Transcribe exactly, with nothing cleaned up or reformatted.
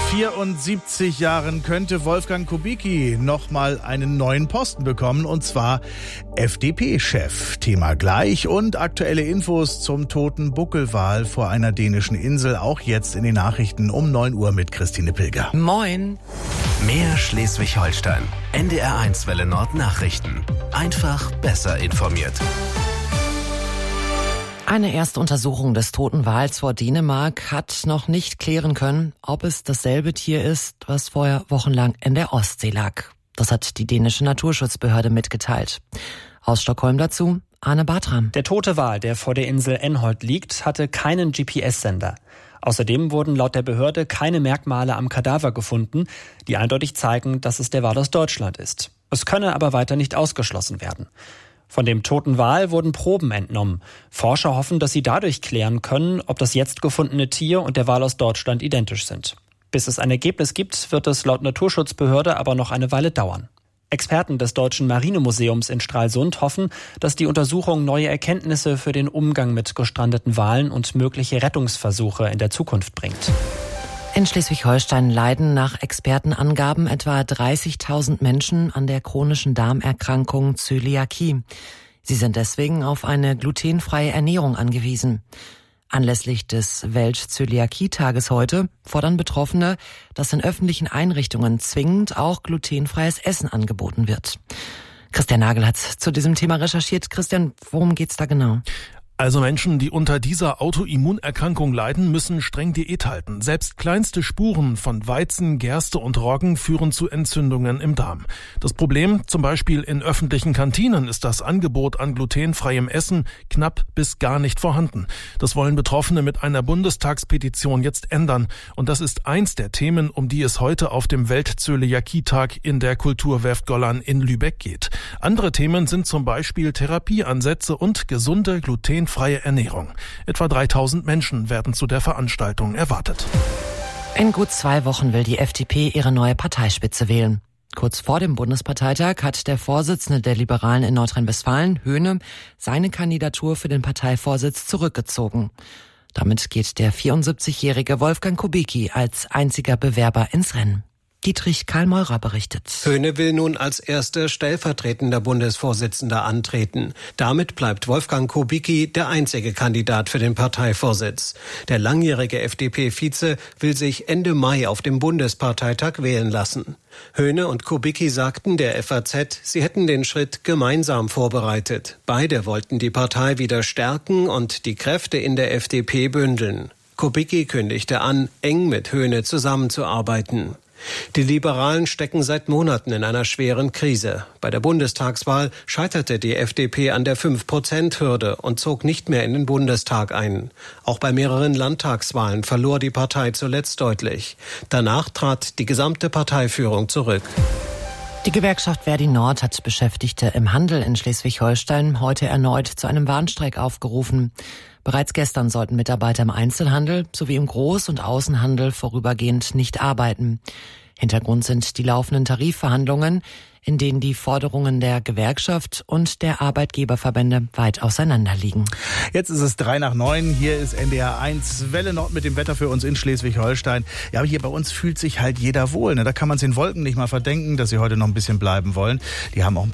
vierundsiebzig Jahren könnte Wolfgang Kubicki noch mal einen neuen Posten bekommen, und zwar F D P-Chef. Thema gleich und aktuelle Infos zum toten Buckelwal vor einer dänischen Insel, auch jetzt in den Nachrichten um neun Uhr mit Christine Pilger. Moin! Mehr Schleswig-Holstein. N D R eins Welle Nord Nachrichten. Einfach besser informiert. Eine erste Untersuchung des toten Wals vor Dänemark hat noch nicht klären können, ob es dasselbe Tier ist, was vorher wochenlang in der Ostsee lag. Das hat die dänische Naturschutzbehörde mitgeteilt. Aus Stockholm dazu Arne Bartram. Der tote Wal, der vor der Insel Enholt liegt, hatte keinen G P S-Sender. Außerdem wurden laut der Behörde keine Merkmale am Kadaver gefunden, die eindeutig zeigen, dass es der Wal aus Deutschland ist. Es könne aber weiter nicht ausgeschlossen werden. Von dem toten Wal wurden Proben entnommen. Forscher hoffen, dass sie dadurch klären können, ob das jetzt gefundene Tier und der Wal aus Deutschland identisch sind. Bis es ein Ergebnis gibt, wird es laut Naturschutzbehörde aber noch eine Weile dauern. Experten des Deutschen Marinemuseums in Stralsund hoffen, dass die Untersuchung neue Erkenntnisse für den Umgang mit gestrandeten Walen und mögliche Rettungsversuche in der Zukunft bringt. In Schleswig-Holstein leiden nach Expertenangaben etwa dreißigtausend Menschen an der chronischen Darmerkrankung Zöliakie. Sie sind deswegen auf eine glutenfreie Ernährung angewiesen. Anlässlich des Welt-Zöliakie-Tages heute fordern Betroffene, dass in öffentlichen Einrichtungen zwingend auch glutenfreies Essen angeboten wird. Christian Nagel hat zu diesem Thema recherchiert. Christian, worum geht's da genau? Also Menschen, die unter dieser Autoimmunerkrankung leiden, müssen streng Diät halten. Selbst kleinste Spuren von Weizen, Gerste und Roggen führen zu Entzündungen im Darm. Das Problem, zum Beispiel in öffentlichen Kantinen, ist das Angebot an glutenfreiem Essen knapp bis gar nicht vorhanden. Das wollen Betroffene mit einer Bundestagspetition jetzt ändern. Und das ist eins der Themen, um die es heute auf dem Welt-Zöliakie-Tag in der Kulturwerft Gollern in Lübeck geht. Andere Themen sind zum Beispiel Therapieansätze und gesunde Gluten freie Ernährung. Etwa dreitausend Menschen werden zu der Veranstaltung erwartet. In gut zwei Wochen will die F D P ihre neue Parteispitze wählen. Kurz vor dem Bundesparteitag hat der Vorsitzende der Liberalen in Nordrhein-Westfalen, Höhne, seine Kandidatur für den Parteivorsitz zurückgezogen. Damit geht der vierundsiebzigjährige Wolfgang Kubicki als einziger Bewerber ins Rennen. Dietrich Karl Meurer berichtet. Höhne will nun als erster stellvertretender Bundesvorsitzender antreten. Damit bleibt Wolfgang Kubicki der einzige Kandidat für den Parteivorsitz. Der langjährige F D P-Vize will sich Ende Mai auf dem Bundesparteitag wählen lassen. Höhne und Kubicki sagten der F A Z, sie hätten den Schritt gemeinsam vorbereitet. Beide wollten die Partei wieder stärken und die Kräfte in der F D P bündeln. Kubicki kündigte an, eng mit Höhne zusammenzuarbeiten. Die Liberalen stecken seit Monaten in einer schweren Krise. Bei der Bundestagswahl scheiterte die F D P an der fünf Prozent Hürde und zog nicht mehr in den Bundestag ein. Auch bei mehreren Landtagswahlen verlor die Partei zuletzt deutlich. Danach trat die gesamte Parteiführung zurück. Die Gewerkschaft Verdi Nord hat Beschäftigte im Handel in Schleswig-Holstein heute erneut zu einem Warnstreik aufgerufen. Bereits gestern sollten Mitarbeiter im Einzelhandel sowie im Groß- und Außenhandel vorübergehend nicht arbeiten. Hintergrund sind die laufenden Tarifverhandlungen, in denen die Forderungen der Gewerkschaft und der Arbeitgeberverbände weit auseinander liegen. Jetzt ist es drei nach neun. Hier ist N D R eins Welle Nord mit dem Wetter für uns in Schleswig-Holstein. Ja, aber hier bei uns fühlt sich halt jeder wohl. Ne? Da kann man es den Wolken nicht mal verdenken, dass sie heute noch ein bisschen bleiben wollen. Die haben auch ein